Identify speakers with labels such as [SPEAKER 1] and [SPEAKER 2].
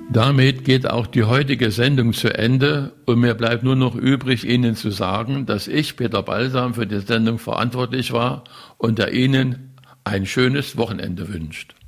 [SPEAKER 1] Damit geht auch die heutige Sendung zu Ende und mir bleibt nur noch übrig, Ihnen zu sagen, dass ich, Peter Balsam, für die Sendung verantwortlich war und der Ihnen ein schönes Wochenende wünscht.